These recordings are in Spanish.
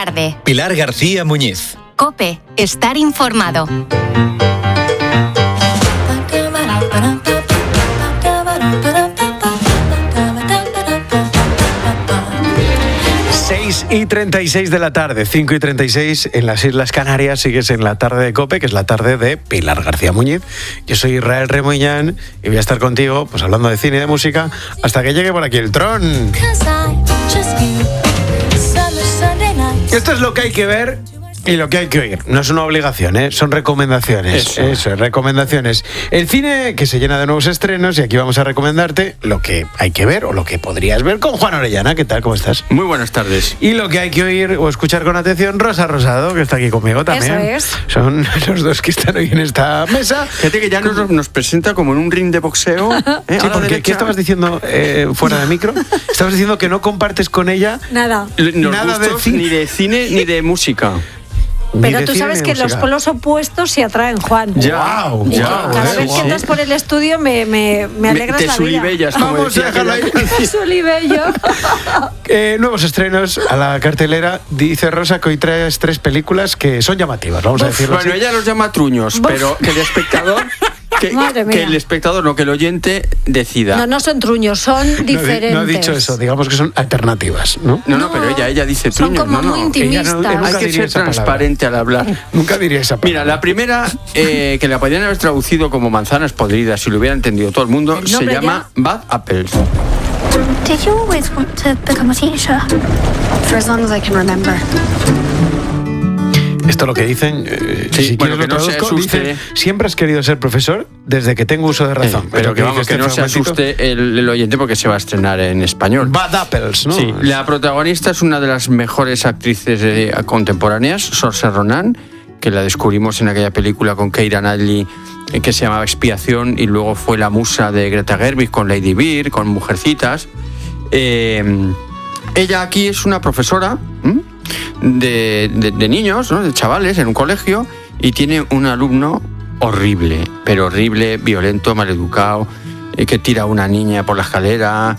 tarde. Pilar García Muñiz. COPE. Estar informado. Y 36 de la tarde, 5 y 36 en las Islas Canarias. Sigues en la tarde de COPE, que es la tarde de Pilar García Muñiz. Yo soy Israel Remollán y voy a estar contigo, pues hablando de cine y de música, hasta que llegue por aquí el Tron. Esto es lo que hay que ver y lo que hay que oír. No es una obligación, son recomendaciones. Eso, recomendaciones. El cine que se llena de nuevos estrenos, y aquí vamos a recomendarte lo que hay que ver o lo que podrías ver con Juan Orellana. ¿Qué tal? ¿Cómo estás? Muy buenas tardes. Y lo que hay que oír o escuchar con atención, Rosa Rosado, que está aquí conmigo también. Eso es. Son los dos que están hoy en esta mesa. Fíjate que ya nos presenta como en un ring de boxeo. Sí, porque ¿qué estabas diciendo fuera de micro? Estabas diciendo que no compartes con ella nada ni de cine ni de música. Pero tú sabes que los polos opuestos se atraen, Juan. Wow, y cada vez que entras por el estudio me alegras te la vida. Sulibellas, como vamos a dejarlo ahí. Sulibello. Nuevos estrenos a la cartelera. Dice Rosa que hoy traes 3 películas que son llamativas, vamos a decirlo así. Bueno, ella los llama truños, pero que el espectador... Que el espectador, no, que el oyente decida. No son truños, son diferentes. No ha dicho eso, digamos que son alternativas, ¿no? No, pero ella dice truños. Son como muy intimistas. Hay que ser transparente al hablar. Nunca diría esa palabra. Mira, la primera, que la podrían haber traducido como manzanas podridas, si lo hubiera entendido todo el mundo, se llama Bad Apples. Did you always want to become a teacher? For as long as I can remember. Esto lo que dicen, si bueno, que lo no se traduzco, asuste. dicen, siempre has querido ser profesor desde que tengo uso de razón. Pero que vamos, que no se asuste el oyente porque se va a estrenar en español. Bad Apples, ¿no? Sí, la protagonista es una de las mejores actrices contemporáneas, Saoirse Ronan, que la descubrimos en aquella película con Keira Knightley que se llamaba Expiación, y luego fue la musa de Greta Gerwig con Lady Bird, con Mujercitas. Ella aquí es una profesora de niños, ¿no? De chavales en un colegio, y tiene un alumno horrible, pero horrible, violento, maleducado, que tira a una niña por la escalera,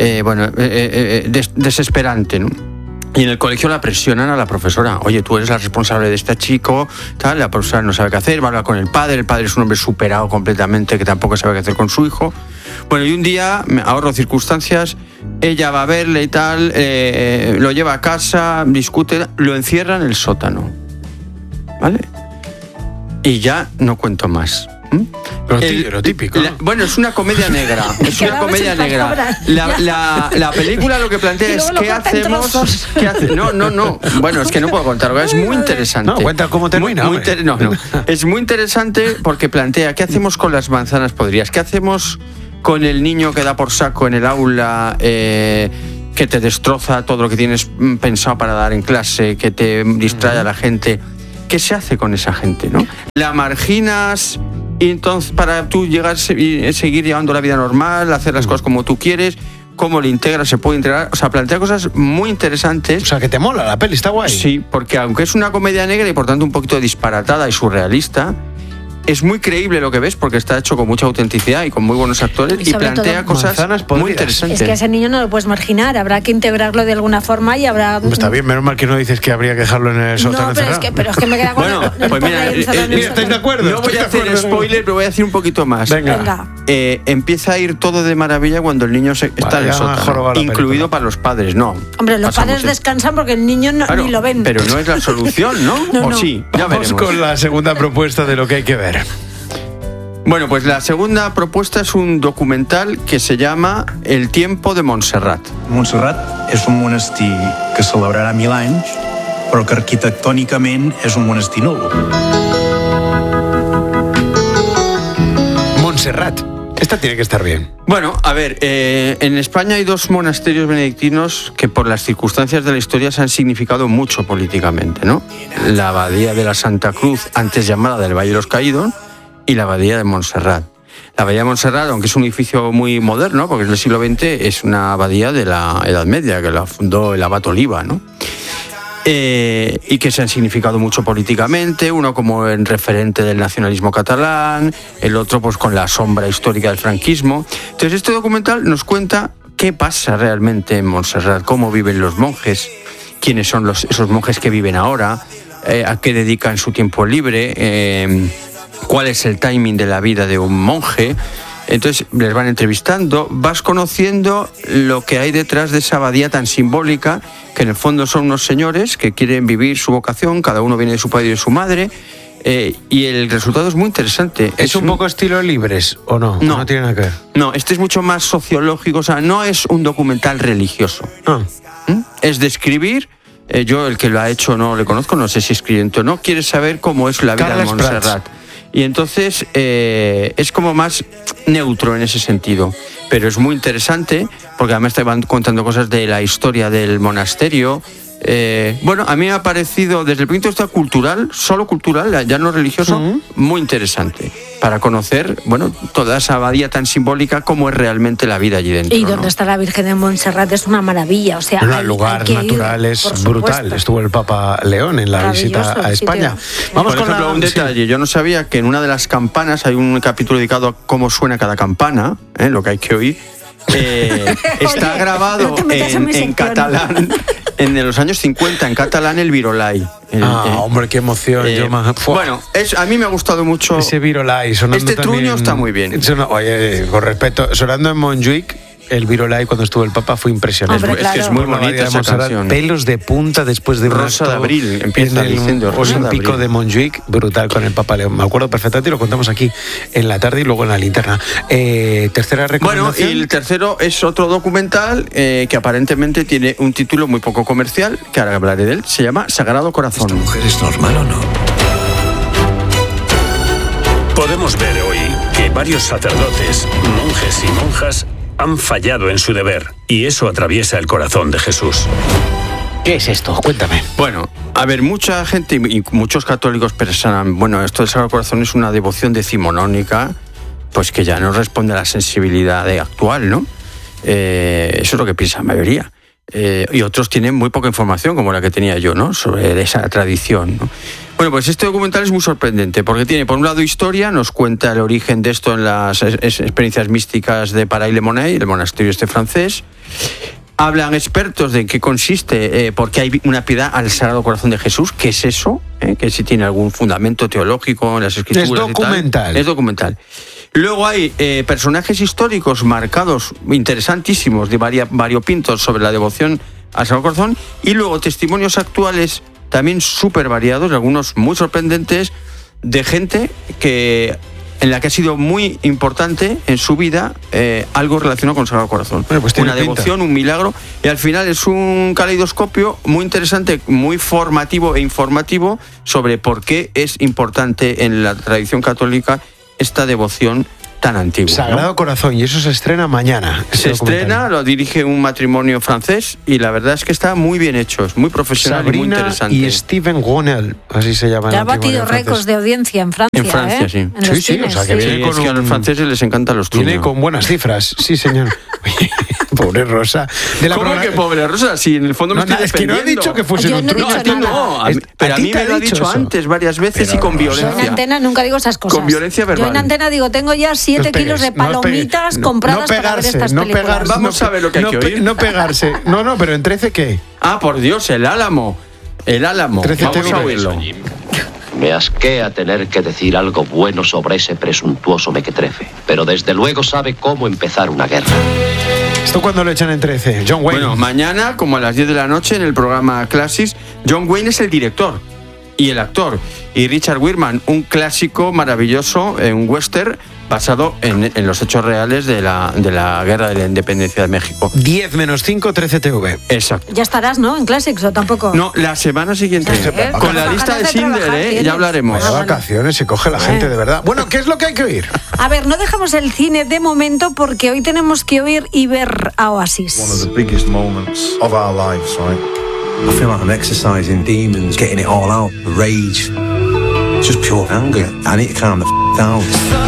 desesperante, ¿no? Y en el colegio la presionan a la profesora. Oye, tú eres la responsable de este chico, tal. La profesora no sabe qué hacer, va a hablar con el padre es un hombre superado completamente, que tampoco sabe qué hacer con su hijo. Bueno, y un día, me ahorro circunstancias, ella va a verle y tal, lo lleva a casa, discute, lo encierra en el sótano, ¿vale? Y ya no cuento más. Lo típico. Bueno, es una comedia negra. Es una comedia negra. La película lo que plantea es ¿qué hacemos? No. Bueno, es que no puedo contarlo. Es muy interesante. No, cuenta cómo termina. Es muy interesante porque plantea ¿qué hacemos con las manzanas podridas? ¿Qué hacemos con el niño que da por saco en el aula? Que te destroza todo lo que tienes pensado para dar en clase, que te distrae a la gente. ¿Qué se hace con esa gente, no? La marginas, y entonces para tú llegar y seguir llevando la vida normal, hacer las cosas como tú quieres, cómo le integras, se puede integrar, o sea, plantea cosas muy interesantes. O sea, que te mola la peli, está guay. Sí, porque aunque es una comedia negra y por tanto un poquito disparatada y surrealista, es muy creíble lo que ves porque está hecho con mucha autenticidad y con muy buenos actores y plantea cosas muy interesantes. Es que a ese niño no lo puedes marginar, habrá que integrarlo de alguna forma y habrá... Está bien, menos mal que no dices que habría que dejarlo en el sótano encerrado. Pero es que me queda con bueno, pues mira, ¿estáis de acuerdo? No voy a hacer spoiler, pero voy a decir un poquito más. Venga. Empieza a ir todo de maravilla cuando el niño está en el sótano, incluido para los padres, no. Hombre, los padres descansan porque el niño ni lo ven. Pero no es la solución, ¿no? No. O sí, ya Vamos veremos. con la segunda propuesta de lo que hay que ver. Bueno, pues la segunda propuesta es un documental que se llama El tiempo de Montserrat. Montserrat és un monestir que celebrarà 1000 anys, però que arquitectònicament és un monestir nul. Montserrat. Esta tiene que estar bien. Bueno, a ver, en España hay 2 monasterios benedictinos que por las circunstancias de la historia se han significado mucho políticamente, ¿no? La Abadía de la Santa Cruz, antes llamada del Valle de los Caídos, y la Abadía de Montserrat. La Abadía de Montserrat, aunque es un edificio muy moderno, porque es del siglo XX, es una abadía de la Edad Media, que la fundó el abad Oliva, ¿no? Y que se han significado mucho políticamente, uno como el referente del nacionalismo catalán, el otro pues con la sombra histórica del franquismo. Entonces este documental nos cuenta qué pasa realmente en Montserrat, cómo viven los monjes, quiénes son esos monjes que viven ahora, a qué dedican su tiempo libre, cuál es el timing de la vida de un monje. Entonces les van entrevistando, vas conociendo lo que hay detrás de esa abadía tan simbólica, que en el fondo son unos señores que quieren vivir su vocación, cada uno viene de su padre y de su madre, y el resultado es muy interesante. ¿Es un poco estilo Libres o no? No, no tiene nada que ver. No, este es mucho más sociológico, o sea, no es un documental religioso. Es describir, yo el que lo ha hecho no le conozco, no sé si es creyente o no, quiere saber cómo es la vida Carles de Montserrat. Prats. Y entonces es como más neutro en ese sentido, pero es muy interesante porque además te van contando cosas de la historia del monasterio. Bueno, a mí me ha parecido desde el punto de vista cultural, solo cultural, ya no religioso, muy interesante para conocer, bueno, toda esa abadía tan simbólica como es realmente la vida allí dentro. Y donde está la Virgen de Montserrat es una maravilla, o sea, el lugar natural es brutal. Estuvo el Papa León en la visita a España. Vamos por ejemplo, un detalle. Yo no sabía que en una de las campanas hay un capítulo dedicado a cómo suena cada campana, lo que hay que oír. Está Oye, grabado en catalán. En los años 50, en catalán, el Virolai. Hombre, qué emoción. Bueno, a mí me ha gustado mucho. Ese Virolai sonando este también, truño está muy bien. Oye, con respeto, sonando en Montjuic, el Virolai cuando estuvo el Papa fue impresionante. Hombre, claro. Es que es muy bonita esa canción. Pelos de punta después de Rosa de Abril, empieza diciendo Rosa de Abril. Olímpico de Montjuic, brutal con el Papa León. Me acuerdo perfectamente y lo contamos aquí en la tarde y luego en la linterna. Tercera recomendación. Bueno, y el tercero es otro documental que aparentemente tiene un título muy poco comercial, que ahora hablaré de él, se llama Sagrado Corazón. ¿Esta mujer es normal o no? Podemos ver hoy que varios sacerdotes, monjes y monjas han fallado en su deber, y eso atraviesa el corazón de Jesús. ¿Qué es esto? Cuéntame. Bueno, a ver, mucha gente y muchos católicos pensan, bueno, esto del Sagrado Corazón es una devoción decimonónica, pues que ya no responde a la sensibilidad actual, ¿no? Eso es lo que piensa la mayoría. Y otros tienen muy poca información, como la que tenía yo, ¿no?, sobre esa tradición, ¿no? Bueno, pues este documental es muy sorprendente porque tiene, por un lado, historia, nos cuenta el origen de esto en las experiencias místicas de Paray-le-Monial, el monasterio francés. Hablan expertos de en qué consiste, porque hay una piedad al Sagrado Corazón de Jesús, ¿qué es eso? Que si tiene algún fundamento teológico en las escrituras. Es documental. Y tal. Es documental. Luego hay personajes históricos marcados, interesantísimos, de variopintos sobre la devoción al Sagrado Corazón, y luego testimonios actuales también súper variados, algunos muy sorprendentes, de gente en la que ha sido muy importante en su vida algo relacionado con el Sagrado Corazón. Bueno, pues una devoción, un milagro, y al final es un caleidoscopio muy interesante, muy formativo e informativo sobre por qué es importante en la tradición católica esta devoción tan antigua. Sagrado, ¿no? Corazón, y eso se estrena mañana. Se estrena, lo dirige un matrimonio francés y la verdad es que está muy bien hecho, es muy profesional. Sabrina y muy interesante. Y Steven Gonel, así se llama. Ya ha batido récords de audiencia en Francia. En Francia, sí. Sí, o sea, que viene con es que a los franceses les encantan los truños. Viene con buenas cifras, sí, señor. Pobre Rosa. ¿Cómo que pobre Rosa? Si en el fondo me estoy defendiendo. Es que no he dicho que fuese un truño. Pero a mí me lo ha dicho antes varias veces y con violencia. Yo en Antena nunca digo esas cosas. Con violencia verbal. Yo en Antena digo, tengo ya 7 kilos de palomitas compradas para ver estas películas. Vamos a ver lo que hay que oír. No pegarse. No, pero en 13, ¿qué? Ah, por Dios, el Álamo. El Álamo. 13 Vamos a oírlo. Me asquea tener que decir algo bueno sobre ese presuntuoso mequetrefe, pero desde luego sabe cómo empezar una guerra. ¿Esto cuándo lo echan en 13? John Wayne. Bueno, mañana, como a las 10 de la noche, en el programa Classics, John Wayne es el director y el actor. Y Richard Weirman, un clásico maravilloso, un western basado en los hechos reales de la guerra de la independencia de México. 10 menos 5, 13 TV. Exacto. Ya estarás, ¿no? En Classics o tampoco. No, la semana siguiente. Con la lista de Schindler, ya hablaremos. Las vacaciones se coge la gente, de verdad. Bueno, ¿qué es lo que hay que oír? A ver, no dejamos el cine de momento porque hoy tenemos que oír y ver a Oasis. One of the biggest moments of our lives, right? I feel like I'm exercising demons, getting it all out, rage, just pure anger. I need to calm the down.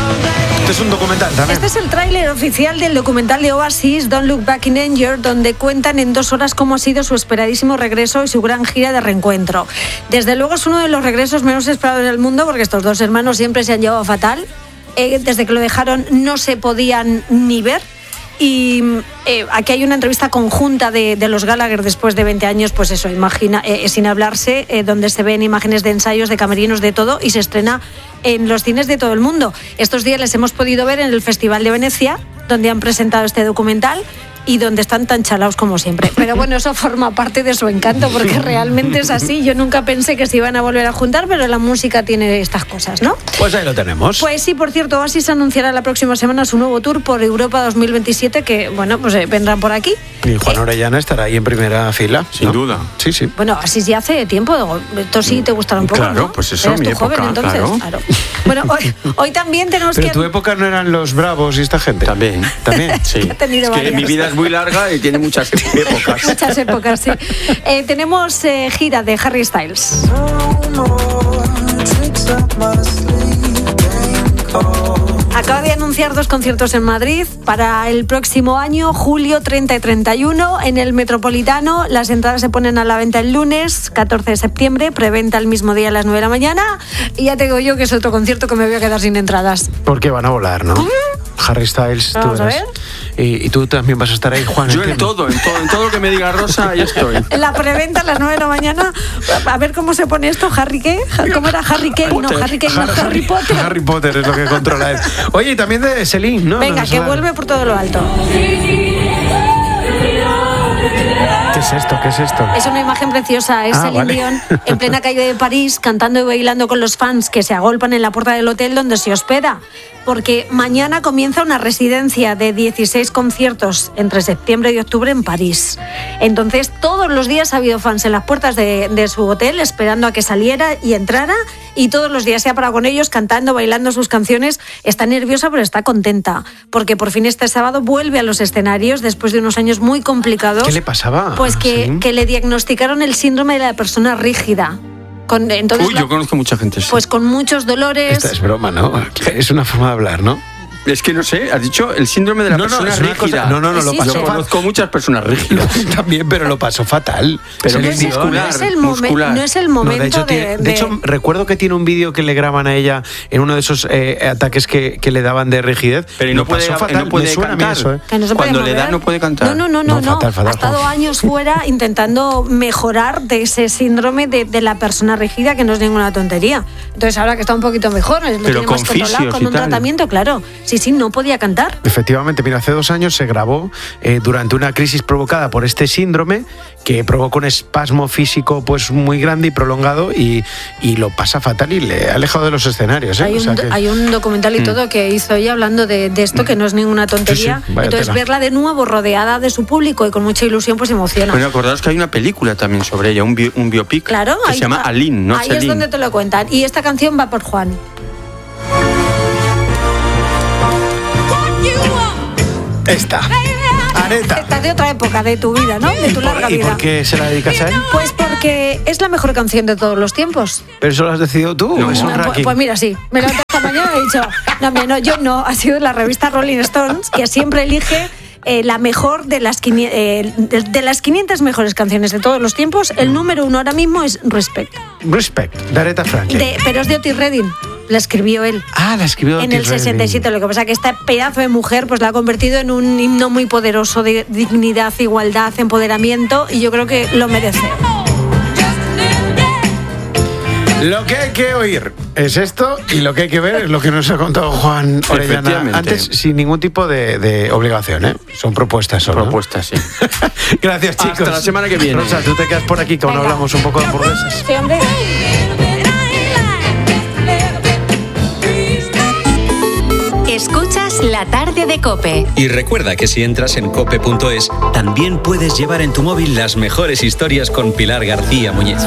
Este es un documental también. Este es el tráiler oficial del documental de Oasis, Don't Look Back in Anger, donde cuentan en 2 horas cómo ha sido su esperadísimo regreso y su gran gira de reencuentro. Desde luego es uno de los regresos menos esperados del mundo porque estos dos hermanos siempre se han llevado fatal. Desde que lo dejaron no se podían ni ver. Y aquí hay una entrevista conjunta de los Gallagher después de 20 años, pues eso, sin hablarse, donde se ven imágenes de ensayos, de camerinos, de todo, y se estrena en los cines de todo el mundo. Estos días les hemos podido ver en el Festival de Venecia, donde han presentado este documental y donde están tan chalaos como siempre. Pero bueno, eso forma parte de su encanto, porque realmente es así. Yo nunca pensé que se iban a volver a juntar, pero la música tiene estas cosas, ¿no? Pues ahí lo tenemos. Pues sí, por cierto, Oasis anunciará la próxima semana su nuevo tour por Europa 2027, que, bueno, pues vendrán por aquí. Y Juan Orellana estará ahí en primera fila. Sin duda. Sí, sí. Bueno, Oasis ya hace tiempo. Esto sí te gustará un poco, claro, ¿no? pues eso, eras mi tú época, joven, entonces. Claro. Bueno, hoy también tenemos pero que... tu época no eran los Bravos y esta gente. También. Sí. He tenido es que varias. mi vida es muy larga y tiene muchas épocas. Muchas épocas, sí. Tenemos gira de Harry Styles. Acaba de anunciar 2 conciertos en Madrid para el próximo año, julio 30 y 31, en el Metropolitano. Las entradas se ponen a la venta el lunes 14 de septiembre, preventa el mismo día a las 9 de la mañana. Y ya te digo yo que es otro concierto que me voy a quedar sin entradas. Porque van a volar, ¿no? Harry Styles, tú Vamos a verás. Y tú también vas a estar ahí, Juan. Yo en todo lo que me diga Rosa, ahí estoy. En la preventa a las 9 de la mañana, a ver cómo se pone esto. ¿Harry qué? ¿Cómo era? Harry Kane, no, Harry Kane, no, Harry Potter. Harry Potter es lo que controla él. Oye, y también de Celine, ¿no? Venga, que vuelve por todo lo alto. ¿Qué es esto? ¿Qué es esto? Es una imagen preciosa, es Celine vale. Dion en plena calle de París, cantando y bailando con los fans que se agolpan en la puerta del hotel donde se hospeda. Porque mañana comienza una residencia de 16 conciertos entre septiembre y octubre en París. Entonces, todos los días ha habido fans en las puertas de su hotel esperando a que saliera y entrara, y todos los días se ha parado con ellos cantando, bailando sus canciones. Está nerviosa, pero está contenta, porque por fin este sábado vuelve a los escenarios después de unos años muy complicados. ¿Qué le pasaba? Pues que le diagnosticaron el síndrome de la persona rígida. Entonces, Uy, yo conozco mucha gente. Sí. Pues con muchos dolores. Esta es broma, ¿no? Es una forma de hablar, ¿no? Es que no sé, has dicho el síndrome de la persona es una rígida. cosa- no, lo pasó Yo conozco muchas personas rígidas. También, pero lo pasó fatal. Pero Se no es le muscular, dio- No es el momento No, de hecho, recuerdo que tiene un vídeo que le graban a ella en uno de esos ataques que le daban de rigidez. Pero Lo no puede, pasó fatal. no puede Me suena a mí cantar. eso, ¿eh? Que no se puede Cuando le da mover. no puede cantar. No. Fatal, Ha estado años fuera intentando mejorar de ese síndrome de la persona rígida, que no es ninguna tontería. Entonces ahora que está un poquito mejor, lo tiene con más controlado, fisios con y un tal. tratamiento, claro. Sí, no podía cantar. Efectivamente, mira, hace 2 años se grabó durante una crisis provocada por este síndrome que provoca un espasmo físico pues muy grande y prolongado y lo pasa fatal y le ha alejado de los escenarios. Hay un documental y todo que hizo ella hablando de esto, que no es ninguna tontería. Sí, vaya Entonces tela. verla de nuevo rodeada de su público y con mucha ilusión pues emociona. Bueno, acordaos que hay una película también sobre ella, un biopic Claro, que se llama Aline, ¿no? Ahí es donde te lo cuentan. Y esta canción va por Juan. Esta. Areta. Esta de otra época de tu vida, ¿no? De tu larga ¿Y vida. por qué se la dedicas a él? Pues porque es la mejor canción de todos los tiempos. ¿Pero eso lo has decidido tú o es un ranking? Pues mira, sí. Me levanté esta mañana y he dicho, no, hombre, no, yo no. Ha sido la revista Rolling Stones, que siempre elige la mejor de las 500 mejores canciones de todos los tiempos. El número 1 ahora mismo es Respect. Respect, de Aretha Franklin. Pero es de Otis Redding. La escribió él. Ah, la escribió En el 67, lo que pasa es que esta pedazo de mujer pues la ha convertido en un himno muy poderoso de dignidad, igualdad, empoderamiento, y yo creo que lo merece. Lo que hay que oír es esto y lo que hay que ver es lo que nos ha contado Juan Orellana Efectivamente. antes, sin ningún tipo de obligación, ¿eh? Son propuestas solo. Propuestas, sí. Gracias, chicos. Hasta la semana que viene. Rosa, tú te quedas por aquí cuando Venga. hablamos un poco de hamburguesas. Sí, hombre. Escuchas La Tarde de COPE. Y recuerda que si entras en cope.es, también puedes llevar en tu móvil las mejores historias con Pilar García Muñiz.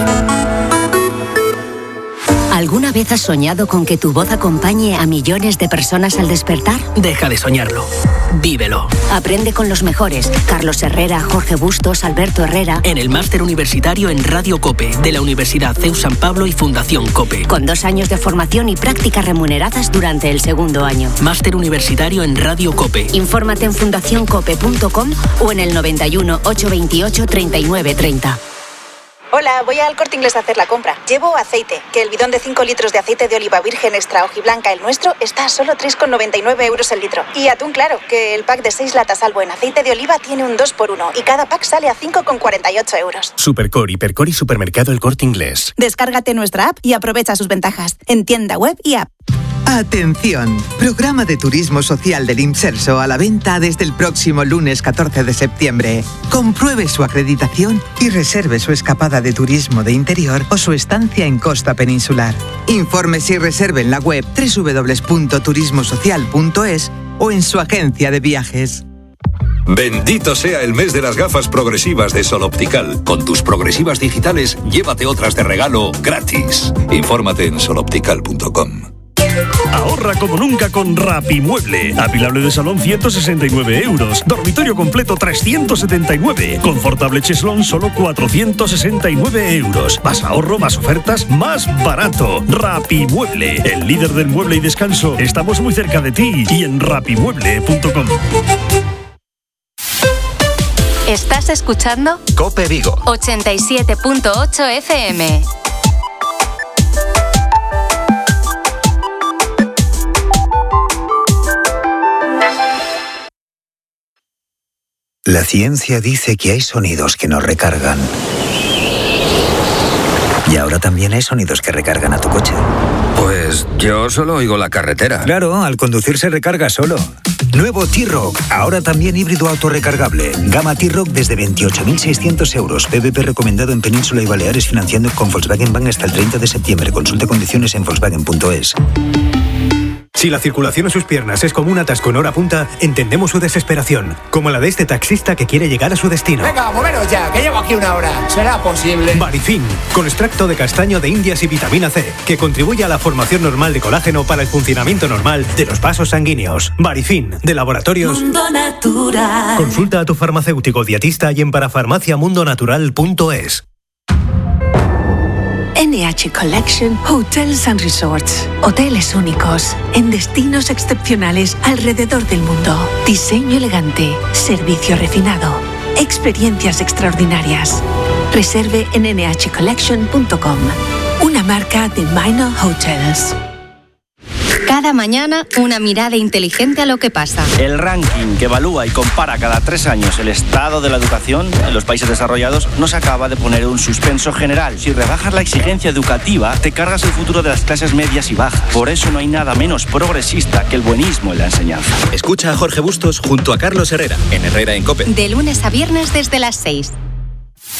¿Alguna vez has soñado con que tu voz acompañe a millones de personas al despertar? Deja de soñarlo. Vívelo. Aprende con los mejores. Carlos Herrera, Jorge Bustos, Alberto Herrera. En el máster universitario en Radio COPE de la Universidad CEU San Pablo y Fundación COPE. Con 2 años de formación y prácticas remuneradas durante el 2º año. Máster universitario en Radio COPE. Infórmate en fundacioncope.com o en el 91 828 39 30. Hola, voy al Corte Inglés a hacer la compra. Llevo aceite, que el bidón de 5 litros de aceite de oliva virgen extra hojiblanca, el nuestro, está a solo 3,99 € el litro. Y atún claro, que el pack de 6 latas Albo en aceite de oliva tiene un 2x1 y cada pack sale a 5,48 €. Supercor, Hipercor y Supermercado El Corte Inglés. Descárgate nuestra app y aprovecha sus ventajas en tienda web y app. Atención, programa de turismo social del Imserso a la venta desde el próximo lunes 14 de septiembre. Compruebe su acreditación y reserve su escapada de turismo de interior o su estancia en costa peninsular. Infórmese y reserve en la web www.turismosocial.es o en su agencia de viajes. Bendito sea el mes de las gafas progresivas de Sol Optical. Con tus progresivas digitales, llévate otras de regalo gratis. Infórmate en soloptical.com. Ahorra como nunca con Rapimueble. Apilable de salón 169 €. Dormitorio completo 379. Confortable cheslón solo 469 €. Más ahorro, más ofertas, más barato. Rapimueble, el líder del mueble y descanso. Estamos muy cerca de ti y en rapimueble.com. ¿Estás escuchando? COPE Vigo 87.8 FM. La ciencia dice que hay sonidos que nos recargan. Y ahora también hay sonidos que recargan a tu coche. Pues yo solo oigo la carretera. Claro, al conducir se recarga solo. Nuevo T-Roc, ahora también híbrido autorrecargable. Gama T-Roc desde 28.600 €. PVP recomendado en Península y Baleares, financiando con Volkswagen Bank hasta el 30 de septiembre. Consulte condiciones en volkswagen.es. Si la circulación en sus piernas es como un atasco en hora punta, entendemos su desesperación, como la de este taxista que quiere llegar a su destino. Venga, moveros ya, que llevo aquí una hora. ¿Será posible? Barifin, con extracto de castaño de indias y vitamina C, que contribuye a la formación normal de colágeno para el funcionamiento normal de los vasos sanguíneos. Barifin, de Laboratorios Mundo Natural. Consulta a tu farmacéutico dietista y en parafarmaciamundonatural.es. NH Collection Hotels and Resorts. Hoteles únicos, en destinos excepcionales alrededor del mundo. Diseño elegante, servicio refinado, experiencias extraordinarias. Reserve en nhcollection.com. Una marca de Minor Hotels. Cada mañana, una mirada inteligente a lo que pasa. El ranking que evalúa y compara cada 3 años el estado de la educación en los países desarrollados nos acaba de poner un suspenso general. Si rebajas la exigencia educativa, te cargas el futuro de las clases medias y bajas. Por eso no hay nada menos progresista que el buenismo en la enseñanza. Escucha a Jorge Bustos junto a Carlos Herrera, en Herrera en COPE. De lunes a viernes desde las 6.